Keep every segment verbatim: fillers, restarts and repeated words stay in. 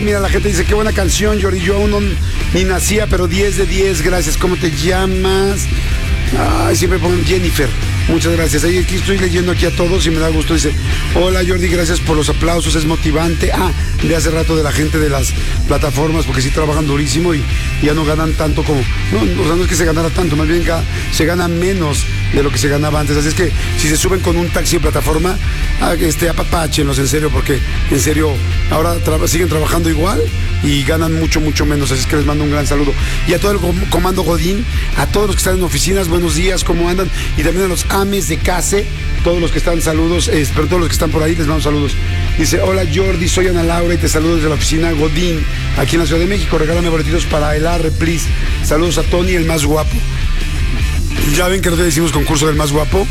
mira, la gente dice, qué buena canción, Jordi. Yo aún no, ni nacía, pero diez de diez, gracias. ¿Cómo te llamas? Ay, siempre ponen Jennifer. Muchas gracias. Ahí aquí estoy leyendo aquí a todos y me da gusto. Dice, hola Jordi, gracias por los aplausos, es motivante. Ah, de hace rato de la gente de las plataformas, porque sí trabajan durísimo y ya no ganan tanto como... No, o sea, no es que se ganara tanto, más bien se gana menos de lo que se ganaba antes. Así es que si se suben con un taxi de plataforma, este, apapáchenlos en serio, porque en serio ahora tra- siguen trabajando igual y ganan mucho, mucho menos. Así es que les mando un gran saludo. Y a todo el com- comando Godín, a todos los que están en oficinas, buenos días, ¿cómo andan? Y también a los ames de case, todos los que están, saludos, eh, pero todos los que están por ahí, les mando saludos. Dice, hola Jordi, soy Ana Laura y te saludo desde la oficina Godín, aquí en la Ciudad de México. Regálame boletitos para el Arre, please. Saludos a Tony, el más guapo. Ya ven que nosotros decimos concurso del más guapo.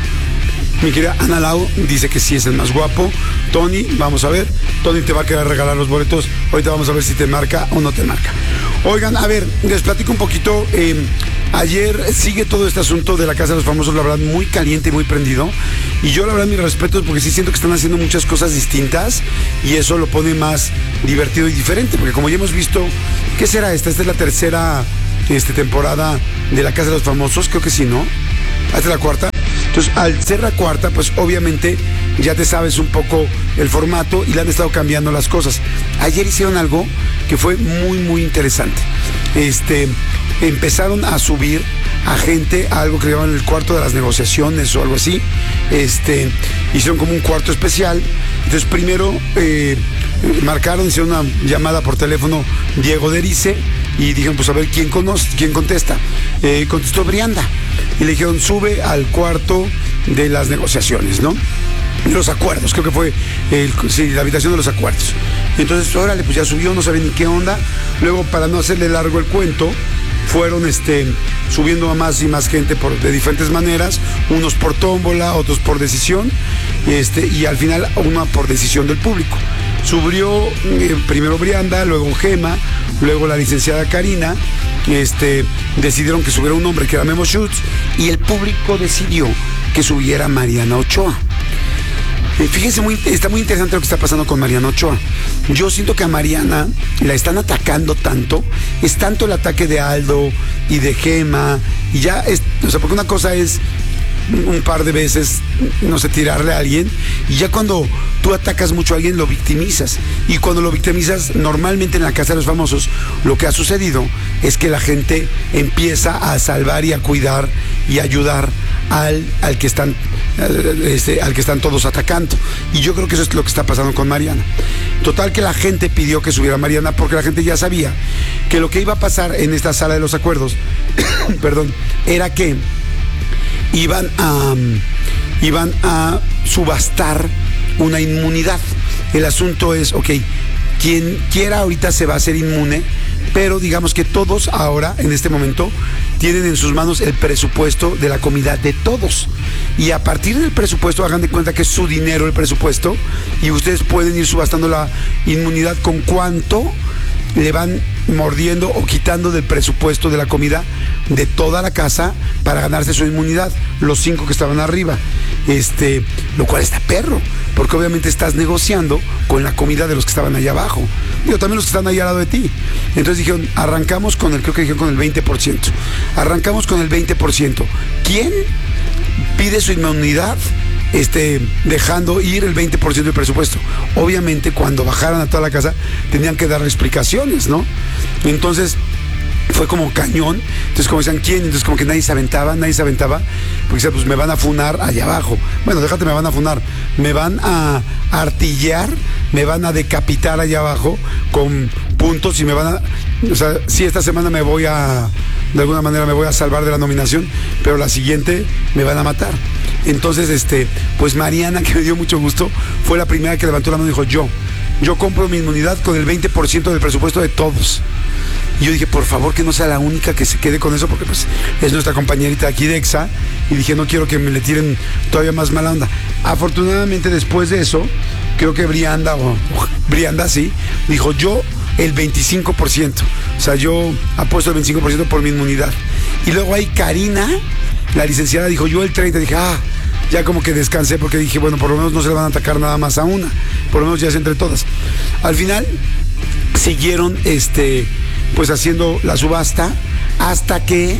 Mi querida Ana Lau dice que sí es el más guapo. Tony, vamos a ver. Tony te va a querer regalar los boletos. Ahorita vamos a ver si te marca o no te marca. Oigan, a ver, les platico un poquito. Eh, ayer sigue todo este asunto de la Casa de los Famosos, la verdad, muy caliente y muy prendido. Y yo, la verdad, mis respetos, porque sí siento que están haciendo muchas cosas distintas y eso lo pone más divertido y diferente. Porque como ya hemos visto, ¿qué será esta? Esta es la tercera este, temporada de la Casa de los Famosos. Creo que sí, ¿no? Esta es la cuarta. Entonces, al ser la cuarta, pues obviamente ya te sabes un poco el formato y le han estado cambiando las cosas. Ayer hicieron algo que fue muy, muy interesante. Este, empezaron a subir a gente a algo que llaman el cuarto de las negociaciones o algo así. Este, hicieron como un cuarto especial. Entonces, primero eh, marcaron, hicieron una llamada por teléfono Diego Derice y dijeron, pues a ver quién conoce, quién contesta. Eh, contestó Brianda. Y le dijeron, sube al cuarto de las negociaciones, ¿no? De los acuerdos, creo que fue el, sí, la habitación de los acuerdos. Entonces, órale, pues ya subió, no sabían ni qué onda. Luego, para no hacerle largo el cuento, fueron este, subiendo a más y más gente por, de diferentes maneras, unos por tómbola, otros por decisión, este, y al final una por decisión del público. Subió eh, primero Brianda, luego Gema, luego la licenciada Karina. Este, decidieron que subiera un hombre que era Memo Schutz y el público decidió que subiera Mariana Ochoa. Eh, fíjense, muy, está muy interesante lo que está pasando con Mariana Ochoa. Yo siento que a Mariana la están atacando tanto, es tanto el ataque de Aldo y de Gema, y ya es, o sea, porque una cosa es un par de veces, no sé, tirarle a alguien, y ya cuando tú atacas mucho a alguien lo victimizas, y cuando lo victimizas, normalmente en la Casa de los Famosos lo que ha sucedido es que la gente empieza a salvar y a cuidar y ayudar al, al que están este, al que están todos atacando, y yo creo que eso es lo que está pasando con Mariana. Total, que la gente pidió que subiera Mariana porque la gente ya sabía que lo que iba a pasar en esta sala de los acuerdos perdón, era que iban a iban a subastar una inmunidad. El asunto es, ok, quien quiera ahorita se va a hacer inmune, pero digamos que todos ahora, en este momento, tienen en sus manos el presupuesto de la comida de todos. Y a partir del presupuesto, hagan de cuenta que es su dinero el presupuesto, y ustedes pueden ir subastando la inmunidad con cuánto le van mordiendo o quitando del presupuesto de la comida de toda la casa para ganarse su inmunidad, los cinco que estaban arriba, este, lo cual está perro, porque obviamente estás negociando con la comida de los que estaban allá abajo, digo, también los que están allá al lado de ti. Entonces dijeron, arrancamos con el, creo que dijeron con el veinte por ciento, arrancamos con el veinte por ciento, ¿quién pide su inmunidad? Este, dejando ir el veinte por ciento del presupuesto. Obviamente, cuando bajaran a toda la casa, tenían que dar explicaciones, ¿no? Entonces, fue como cañón. Entonces, como decían, ¿quién? Entonces, como que nadie se aventaba, nadie se aventaba, porque decían, pues me van a funar allá abajo. Bueno, déjate, me van a funar. Me van a artillar, me van a decapitar allá abajo con puntos y me van a... O sea, sí, esta semana me voy a... De alguna manera me voy a salvar de la nominación, pero la siguiente me van a matar. Entonces, este, pues Mariana, que me dio mucho gusto, fue la primera que levantó la mano y dijo, yo, yo compro mi inmunidad con el veinte por ciento del presupuesto de todos. Y yo dije, por favor, que no sea la única que se quede con eso, porque pues es nuestra compañerita aquí de EXA, y dije, no quiero que me le tiren todavía más mala onda. Afortunadamente, después de eso, creo que Brianda, o, o Brianda, sí, dijo, yo el veinticinco por ciento, o sea, yo apuesto el veinticinco por ciento por mi inmunidad. Y luego ahí Karina, la licenciada, dijo, yo el treinta por ciento, dije, ah, ya como que descansé, porque dije, bueno, por lo menos no se le van a atacar nada más a una, por lo menos ya es entre todas. Al final, siguieron este, pues haciendo la subasta hasta que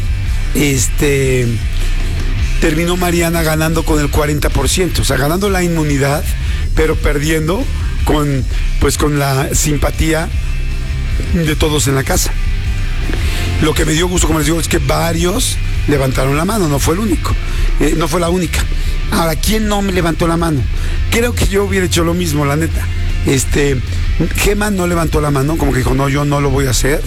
este, terminó Mariana ganando con el cuarenta por ciento, o sea, ganando la inmunidad, pero perdiendo con, pues, con la simpatía de todos en la casa. Lo que me dio gusto, como les digo, es que varios levantaron la mano, no fue el único, eh, no fue la única. Ahora, ¿quién no me levantó la mano? Creo que yo hubiera hecho lo mismo, la neta. Este, Gema no levantó la mano, como que dijo, no, yo no lo voy a hacer.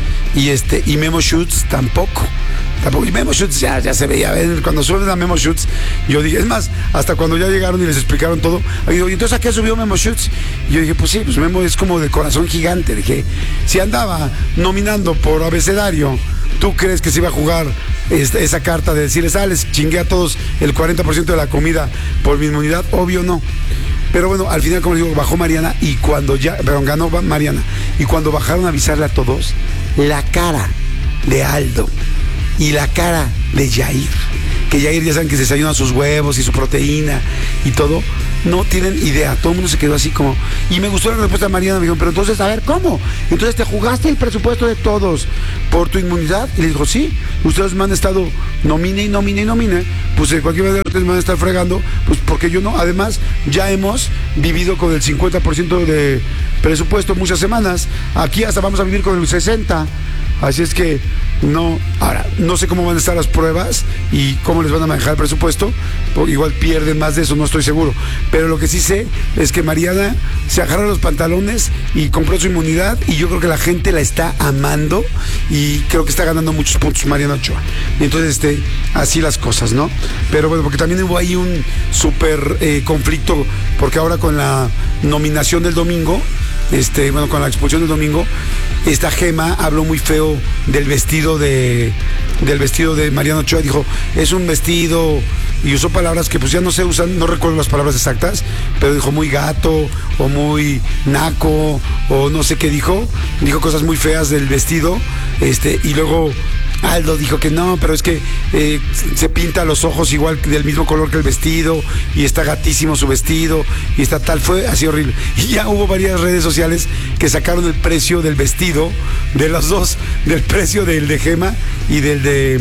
Y este, y Memo Schutz tampoco. Tampoco. Y Memo Schutz ya, ya se veía, ¿ven? Cuando suben a Memo Schutz, yo dije, es más, hasta cuando ya llegaron y les explicaron todo, digo, ¿y entonces a qué subió Memo Schutz? Y yo dije, pues sí, pues Memo es como de corazón gigante. Dije, si andaba nominando por abecedario, ¿tú crees que se iba a jugar esta, esa carta de decirles, ah, les chingué a todos el cuarenta por ciento de la comida por mi inmunidad? Obvio no. Pero bueno, al final, como les digo, bajó Mariana y cuando ya, perdón, ganó Mariana. Y cuando bajaron a avisarle a todos, la cara de Aldo y la cara de Yair, que Yair ya saben que se desayunan sus huevos y su proteína y todo, no tienen idea. Todo el mundo se quedó así como... Y me gustó la respuesta de Mariana, me dijo, pero entonces, a ver, ¿cómo? Entonces te jugaste el presupuesto de todos por tu inmunidad. Y le dijo, sí, ustedes me han estado nomine y nomine y nomine, pues de cualquier manera ustedes me van a estar fregando, pues porque yo no. Además, ya hemos vivido con el cincuenta por ciento de presupuesto muchas semanas. Aquí hasta vamos a vivir con el sesenta por ciento. Así es que no, ahora, no sé cómo van a estar las pruebas y cómo les van a manejar el presupuesto, igual pierden más de eso, no estoy seguro, pero lo que sí sé es que Mariana se agarra los pantalones y compró su inmunidad y yo creo que la gente la está amando y creo que está ganando muchos puntos Mariana Ochoa, y entonces este, así las cosas, ¿no? Pero bueno, porque también hubo ahí un súper eh, conflicto, porque ahora con la nominación del domingo, Este, bueno, con la expulsión del domingo, esta Gema habló muy feo del vestido de del vestido de Mariana Ochoa. Dijo, es un vestido, y usó palabras que pues ya no se usan, no recuerdo las palabras exactas, pero dijo muy gato o muy naco o no sé qué dijo, dijo cosas muy feas del vestido, este, y luego Aldo dijo que no, pero es que eh, se pinta los ojos igual del mismo color que el vestido y está gatísimo su vestido y está tal, fue así horrible. Y ya hubo varias redes sociales que sacaron el precio del vestido de los dos, del precio del de Gema y del de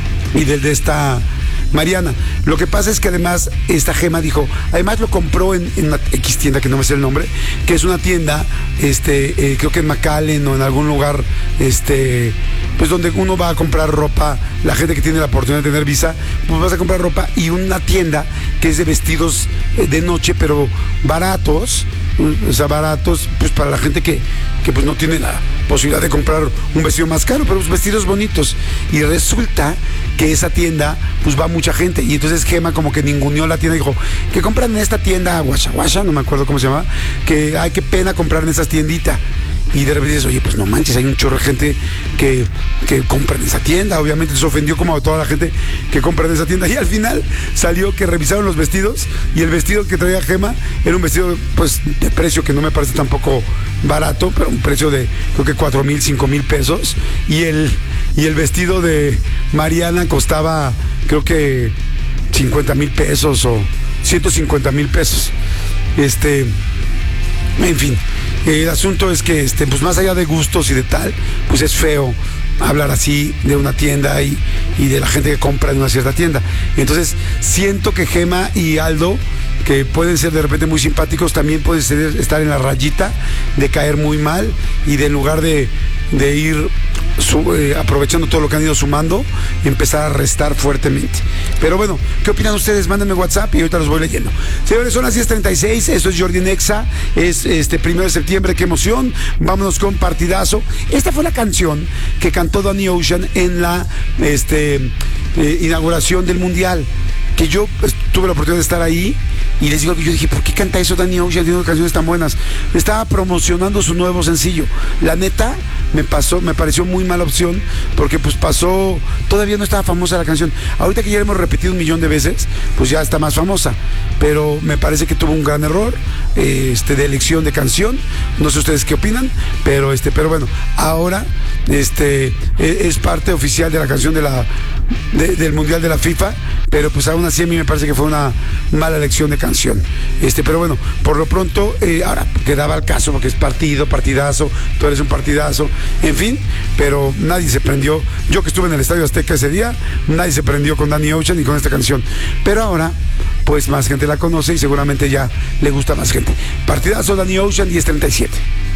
y del de esta Mariana. Lo que pasa es que además esta Gema dijo, además lo compró en, en una X tienda que no me sé el nombre, que es una tienda, este, eh, creo que en McAllen o en algún lugar, este, pues donde uno va a comprar ropa, la gente que tiene la oportunidad de tener visa, pues vas a comprar ropa, y una tienda que es de vestidos de noche, pero baratos, o sea, baratos, pues para la gente que, que pues no tiene la posibilidad de comprar un vestido más caro, pero pues vestidos bonitos. Y resulta que esa tienda, pues va mucha gente, y entonces Gema como que ninguneó la tienda, dijo, que compran en esta tienda, Guasha Guasha, no me acuerdo cómo se llama, que ay, qué pena comprar en esas tienditas. Y de repente dices, oye, pues no manches, hay un chorro de gente que, que compra en esa tienda. Obviamente se ofendió como a toda la gente que compra en esa tienda. Y al final salió que revisaron los vestidos y el vestido que traía Gema era un vestido, pues, de precio que no me parece tampoco barato, pero un precio de, creo que cuatro mil, cinco mil pesos. Y el, y el vestido de Mariana costaba, creo que cincuenta mil pesos o ciento cincuenta mil pesos. Este, en fin. El asunto es que, este, pues más allá de gustos y de tal, pues es feo hablar así de una tienda y, y de la gente que compra en una cierta tienda. Entonces, siento que Gema y Aldo, que pueden ser de repente muy simpáticos, también pueden ser, estar en la rayita de caer muy mal y de en lugar de, de ir su, eh, aprovechando todo lo que han ido sumando, empezar a restar fuertemente. Pero bueno, ¿qué opinan ustedes? Mándenme WhatsApp y ahorita los voy leyendo. Señores, son las diez treinta y seis, esto es Jordi en Exa, es este primero de septiembre, qué emoción, vámonos con partidazo. Esta fue la canción que cantó Danny Ocean en la este, eh, inauguración del Mundial, que yo pues, tuve la oportunidad de estar ahí. Y les digo, yo dije, ¿por qué canta eso Danny Ocean? Tiene canciones tan buenas. Estaba promocionando su nuevo sencillo. La neta, me pasó, me pareció muy mala opción, porque pues pasó, todavía no estaba famosa la canción. Ahorita que ya hemos repetido un millón de veces, pues ya está más famosa. Pero me parece que tuvo un gran error eh, este, de elección de canción. No sé ustedes qué opinan, pero este, pero bueno, ahora este, es parte oficial de la canción de la de, del Mundial de la FIFA, pero pues aún así a mí me parece que fue una mala elección de canción. Este, pero bueno, por lo pronto, eh, ahora quedaba el caso porque es partido, partidazo, tú eres un partidazo, en fin, pero nadie se prendió. Yo que estuve en el Estadio Azteca ese día, nadie se prendió con Danny Ocean y con esta canción. Pero ahora, pues más gente la conoce y seguramente ya le gusta más gente. Partidazo, Danny Ocean, diez treinta y siete.